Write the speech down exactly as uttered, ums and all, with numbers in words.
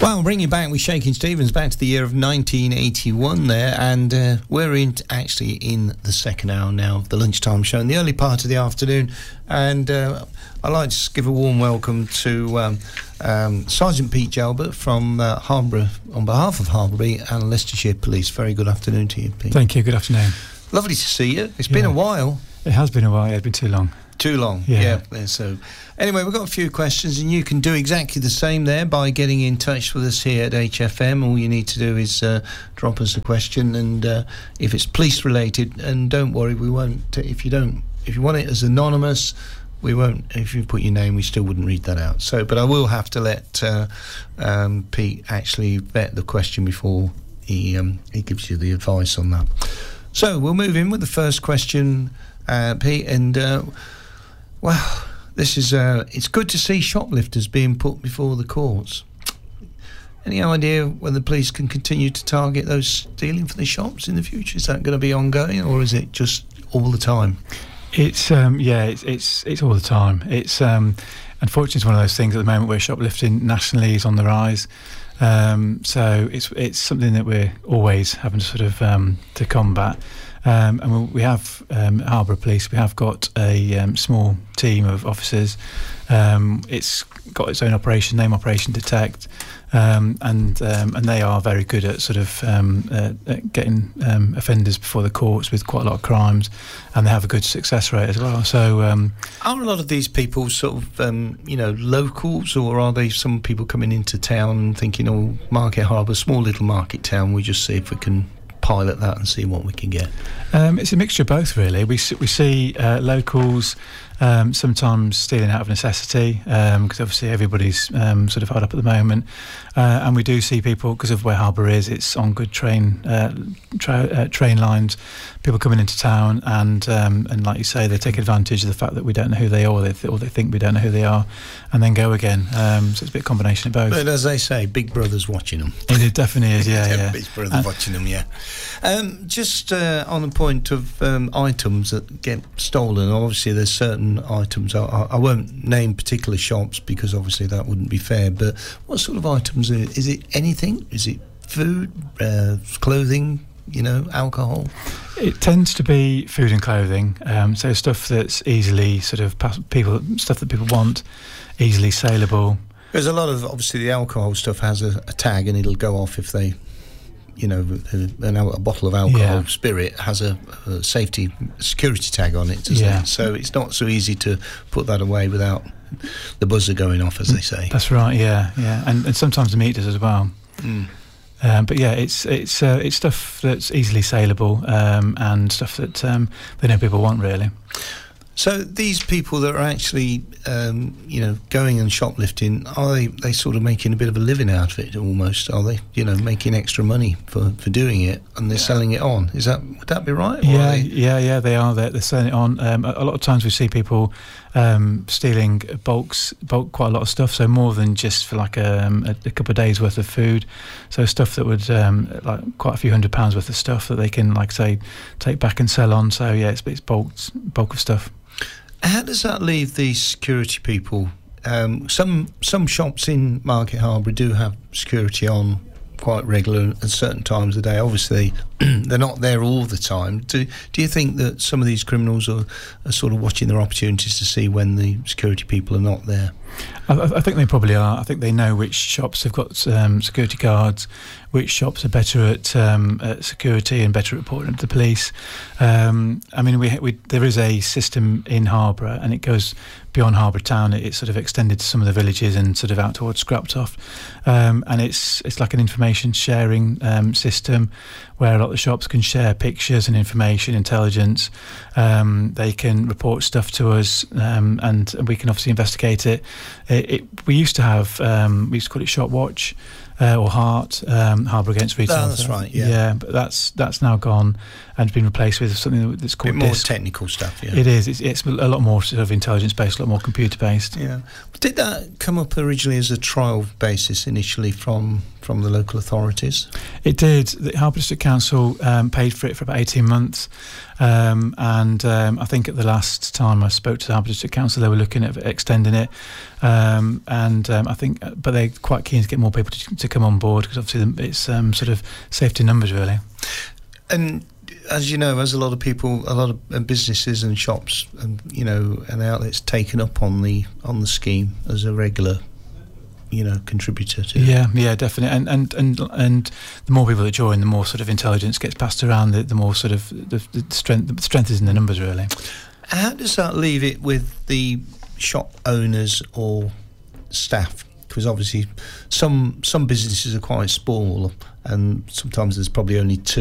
Well, I'll bring you back with Shakin' Stevens back to the year of nineteen eighty-one there, and uh, we're in actually in the second hour now of the lunchtime show, in the early part of the afternoon, and uh, I'd like to give a warm welcome to um, um, Sergeant Pete Jalbert from uh, Harborough, on behalf of Harbury and Leicestershire Police. Very good afternoon to you, Pete. Thank you, good afternoon. Lovely to see you. It's yeah. been a while. It has been a while, yeah, it's been too long. Too long, yeah. yeah. So, anyway, we've got a few questions, and you can do exactly the same there by getting in touch with us here at H F M. All you need to do is uh, drop us a question, and uh, if it's police related, and don't worry, we won't. If you don't, if you want it as anonymous, we won't. If you put your name, we still wouldn't read that out. So, but I will have to let uh, um, Pete actually vet the question before he um, he gives you the advice on that. So we'll move in with the first question, uh, Pete, and. Uh, Well, this is, uh, it's good to see shoplifters being put before the courts. Any idea when the police can continue to target those stealing for the shops in the future? Is that going to be ongoing, or is it just all the time? It's, um, yeah, it's, it's it's all the time. It's, um, unfortunately, it's one of those things at the moment where shoplifting nationally is on the rise. Um, so it's it's something that we're always having to sort of um, to combat. Um, and we have, um, at Harborough Police, we have got a um, small team of officers. Um, it's got its own operation, name Operation Detect, um, and um, and they are very good at sort of um, uh, at getting um, offenders before the courts with quite a lot of crimes, and they have a good success rate as well. So, um, are a lot of these people sort of, um, you know, locals, or are they some people coming into town and thinking, oh, Market Harbour, small little market town, we just see if we can pilot that and see what we can get? Um, it's a mixture of both, really. We we see uh, locals um, sometimes stealing out of necessity, because um, obviously everybody's um, sort of hard up at the moment, uh, and we do see people, because of where Harbour is, it's on good train uh, tra- uh, train lines, people coming into town, and um, and like you say, they take advantage of the fact that we don't know who they are, or they, th- or they think we don't know who they are, and then go again. Um, so it's a bit of a combination of both. But as they say, Big Brother's watching them. It definitely is, yeah, yeah. Big Brother's watching them, yeah. Um, just uh, on the point of um, items that get stolen, obviously there's certain items, I, I won't name particular shops because obviously that wouldn't be fair, but what sort of items are, is it anything? Is it food, uh, clothing, you know, alcohol? It tends to be food and clothing, um, so stuff that's easily sort of pass- people, stuff that people want, easily saleable. There's a lot of, obviously the alcohol stuff has a, a tag and it'll go off if they, you know, a, a bottle of alcohol, yeah. Spirit has a, a safety security tag on it, doesn't yeah. it? So it's not so easy to put that away without the buzzer going off, as they say. That's right, yeah, yeah, and, and sometimes the meters as well. Mm. Um, but yeah, it's it's uh, it's stuff that's easily saleable, um, and stuff that um, they know people want, really. So these people that are actually, um, you know, going and shoplifting, are they, they sort of making a bit of a living out of it almost? Are they, you know, making extra money for, for doing it, and they're yeah. selling it on? Is that, would that be right? Or yeah, they... yeah, yeah, they are. They're, they're selling it on. Um, a, a lot of times we see people um, stealing bulks, bulk quite a lot of stuff, so more than just for like a, a, a couple of days worth of food. So stuff that would, um, like quite a few hundred pounds worth of stuff that they can, like say, take back and sell on. So yeah, it's, it's bulk, bulk of stuff. How does that leave the security people? Um, some some shops in Market Harbour do have security on quite regular at certain times of the day. Obviously, they're not there all the time. Do do you think that some of these criminals are, are sort of watching their opportunities to see when the security people are not there? I, I think they probably are. I think they know which shops have got um, security guards, which shops are better at, um, at security and better at reporting to the police. Um, I mean, we, we there is a system in Harborough, and it goes beyond Harborough town. It, it's sort of extended to some of the villages and sort of out towards Scraptoft, um, and it's it's like an information sharing um, system where a lot of shops can share pictures and information, intelligence. Um, they can report stuff to us, um, and, and we can obviously investigate it. It, it. We used to have, um, we used to call it Shop Watch, uh, or Heart, um, Harbour Against Retail. Oh, that's right, yeah. Yeah, but that's that's now gone and been replaced with something that's called a bit more DISC. technical stuff, yeah. It is. It's, it's a lot more sort of intelligence-based, a lot more computer-based. Yeah. But did that come up originally as a trial basis initially from from the local authorities? It did. The Harbour District Council um, paid for it for about eighteen months, Um, and um, I think at the last time I spoke to the Harbour District Council, they were looking at extending it. Um, and um, I think, but they're quite keen to get more people to, to come on board, because obviously it's um, sort of safety numbers, really. And as you know, as a lot of people, a lot of businesses and shops, and you know, and outlets taken up on the on the scheme as a regular, you know, contributor to. Yeah, yeah, definitely. And and and and the more people that join, the more sort of intelligence gets passed around. The, the more sort of the, the strength the strength is in the numbers, really. How does that leave it with the shop owners or staff? Because obviously, some some businesses are quite small, and sometimes there's probably only two.